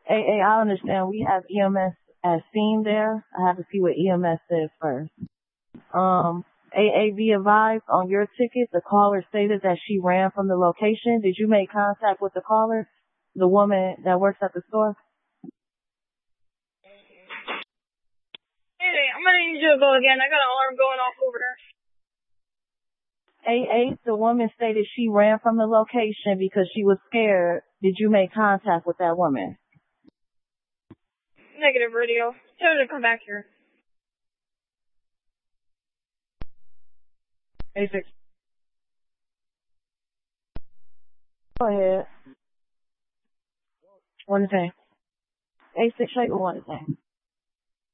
I understand we have EMS as seen there. I have to see what EMS says first. AAV advised on your ticket, the caller stated that she ran from the location. Did you make contact with the caller, the woman that works at the store? Hey, I'm gonna need you to go again. I got an alarm going off over there. AA, the woman stated she ran from the location because she was scared. Did you make contact with that woman? Negative, radio. Tell her to come back here. A6. Go ahead. One thing. A6, show you one thing.